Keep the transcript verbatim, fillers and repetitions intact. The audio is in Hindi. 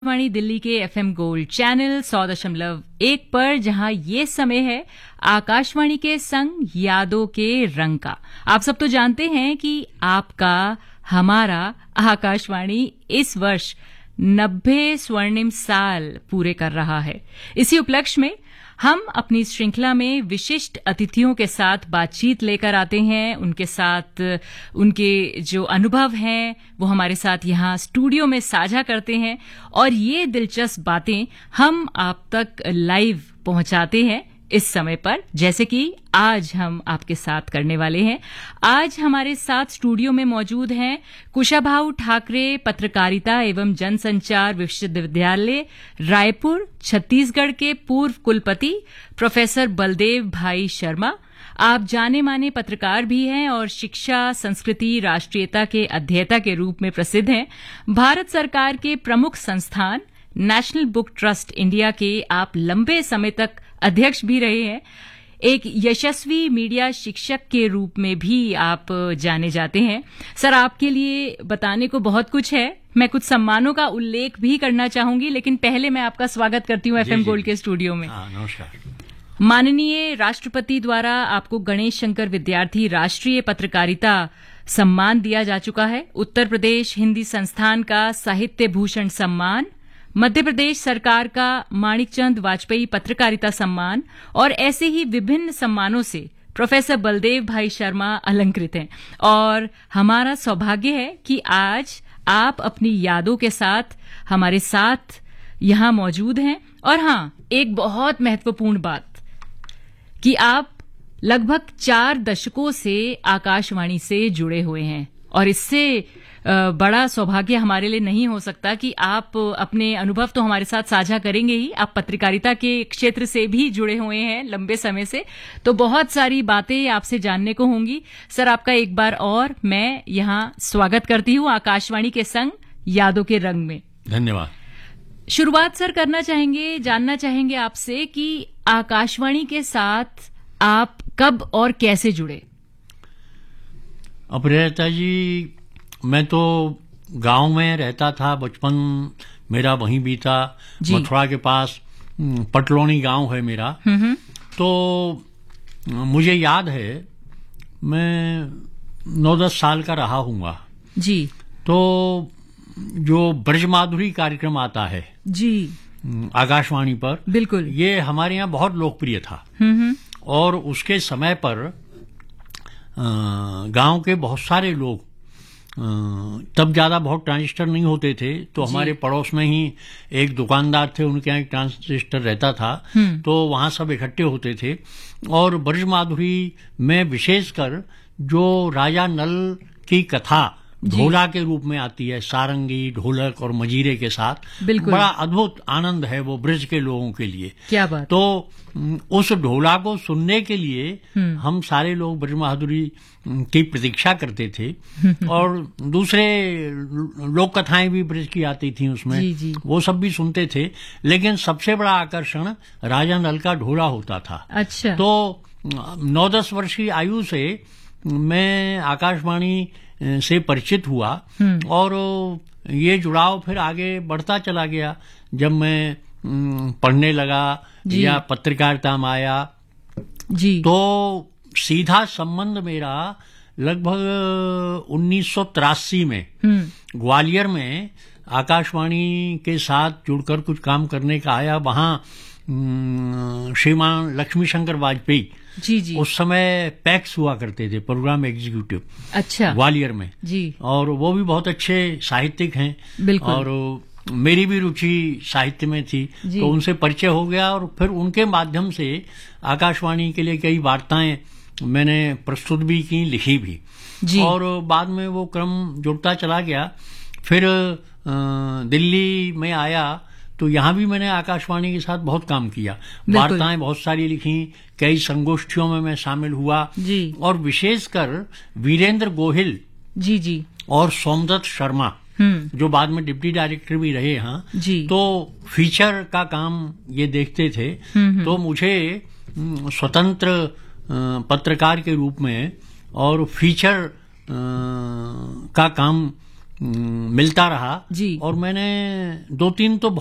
वाणी दिल्ली के एफएम गोल्ड चैनल सौ दशमलव एक पर, जहां ये समय है आकाशवाणी के संग यादों के रंग का। आप सब तो जानते हैं कि आपका हमारा आकाशवाणी इस वर्ष नब्बे स्वर्णिम साल पूरे कर रहा है। इसी उपलक्ष्य में हम अपनी श्रृंखला में विशिष्ट अतिथियों के साथ बातचीत लेकर आते हैं। उनके साथ उनके जो अनुभव हैं वो हमारे साथ यहाँ स्टूडियो में साझा करते हैं और ये दिलचस्प बातें हम आप तक लाइव पहुंचाते हैं इस समय पर, जैसे कि आज हम आपके साथ करने वाले हैं। आज हमारे साथ स्टूडियो में मौजूद हैं कुशाभाऊ ठाकरे पत्रकारिता एवं जनसंचार विश्वविद्यालय रायपुर छत्तीसगढ़ के पूर्व कुलपति प्रोफेसर बलदेव भाई शर्मा। आप जाने माने पत्रकार भी हैं और शिक्षा संस्कृति राष्ट्रीयता के अध्येता के रूप में प्रसिद्ध हैं। भारत सरकार के प्रमुख संस्थान नेशनल बुक ट्रस्ट इंडिया के आप लंबे समय तक अध्यक्ष भी रहे हैं। एक यशस्वी मीडिया शिक्षक के रूप में भी आप जाने जाते हैं। सर, आपके लिए बताने को बहुत कुछ है। मैं कुछ सम्मानों का उल्लेख भी करना चाहूंगी, लेकिन पहले मैं आपका स्वागत करती हूं एफएम गोल्ड के स्टूडियो में। नमस्कार। माननीय राष्ट्रपति द्वारा आपको गणेश शंकर विद्यार्थी राष्ट्रीय पत्रकारिता सम्मान दिया जा चुका है। उत्तर प्रदेश हिंदी संस्थान का साहित्य भूषण सम्मान, मध्य प्रदेश सरकार का माणिकचंद वाजपेयी पत्रकारिता सम्मान और ऐसे ही विभिन्न सम्मानों से प्रोफेसर बलदेव भाई शर्मा अलंकृत हैं। और हमारा सौभाग्य है कि आज आप अपनी यादों के साथ हमारे साथ यहां मौजूद हैं। और हां, एक बहुत महत्वपूर्ण बात कि आप लगभग चार दशकों से आकाशवाणी से जुड़े हुए हैं और इससे बड़ा सौभाग्य हमारे लिए नहीं हो सकता कि आप अपने अनुभव तो हमारे साथ साझा करेंगे ही। आप पत्रकारिता के क्षेत्र से भी जुड़े हुए हैं लंबे समय से, तो बहुत सारी बातें आपसे जानने को होंगी। सर, आपका एक बार और मैं यहाँ स्वागत करती हूँ आकाशवाणी के संग यादों के रंग में। धन्यवाद। शुरुआत सर करना चाहेंगे, जानना चाहेंगे आपसे कि आकाशवाणी के साथ आप कब और कैसे जुड़े? अप्रियता जी, मैं तो गांव में रहता था, बचपन मेरा वहीं बीता। मथुरा के पास पटलोनी गांव है मेरा। तो मुझे याद है मैं नौ दस साल का रहा हूँगा जी। तो जो ब्रजमाधुरी कार्यक्रम आता है जी आकाशवाणी पर, बिल्कुल, ये हमारे यहाँ बहुत लोकप्रिय था। और उसके समय पर गांव के बहुत सारे लोग, तब ज्यादा बहुत ट्रांजिस्टर नहीं होते थे, तो हमारे पड़ोस में ही एक दुकानदार थे, उनके यहाँ एक ट्रांजिस्टर रहता था, तो वहां सब इकट्ठे होते थे। और ब्रजमाधुरी में विशेषकर जो राजा नल की कथा ढोला के रूप में आती है, सारंगी ढोलक और मजीरे के साथ, बड़ा अद्भुत आनंद है वो ब्रज के लोगों के लिए। क्या बात। तो उस ढोला को सुनने के लिए हम सारे लोग ब्रजमाधुरी की प्रतीक्षा करते थे। और दूसरे लोक कथाएं भी ब्रज की आती थी उसमें, जी जी। वो सब भी सुनते थे, लेकिन सबसे बड़ा आकर्षण राजा नल का ढोला होता था। अच्छा। तो नौ दस वर्ष की आयु से मैं आकाशवाणी से परिचित हुआ और ये जुड़ाव फिर आगे बढ़ता चला गया। जब मैं पढ़ने लगा या पत्रकारिता में आया जी, तो सीधा संबंध मेरा लगभग उन्नीस सौ तिरासी में ग्वालियर में आकाशवाणी के साथ जुड़कर कुछ काम करने का आया। वहां श्रीमान लक्ष्मी शंकर वाजपेयी जी जी उस समय पैक्स हुआ करते थे, प्रोग्राम एग्जीक्यूटिव। अच्छा। ग्वालियर में जी। और वो भी बहुत अच्छे साहित्यिक हैं। बिल्कुल। और मेरी भी रुचि साहित्य में थी, तो उनसे परिचय हो गया और फिर उनके माध्यम से आकाशवाणी के लिए कई वार्ताएं मैंने प्रस्तुत भी की, लिखी भी जी। और बाद में वो क्रम जुड़ता चला गया। फिर दिल्ली में आया तो यहाँ भी मैंने आकाशवाणी के साथ बहुत काम किया, वार्ताएं बहुत सारी लिखी, कई संगोष्ठियों में मैं शामिल हुआ जी। और विशेषकर वीरेंद्र गोहिल जी जी और सोमदत्त शर्मा, जो बाद में डिप्टी डायरेक्टर भी रहे यहाँ जी, तो फीचर का काम ये देखते थे। तो मुझे स्वतंत्र पत्रकार के रूप में और फीचर का काम मिलता रहा जी। और मैंने दो तीन तो